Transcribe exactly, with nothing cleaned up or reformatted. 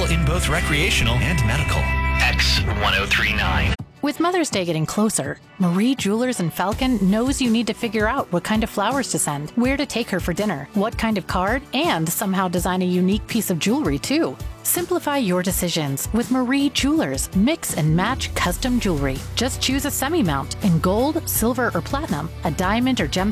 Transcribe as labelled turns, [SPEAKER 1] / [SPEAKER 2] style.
[SPEAKER 1] Available in both recreational and medical. X one oh three nine.
[SPEAKER 2] With Mother's Day getting closer, Marie Jewelers in Falcon knows you need to figure out what kind of flowers to send, where to take her for dinner, what kind of card, and somehow design a unique piece of jewelry too. Simplify your decisions with Marie Jewelers Mix and Match Custom Jewelry. Just choose a semi-mount in gold, silver, or platinum, a diamond or gem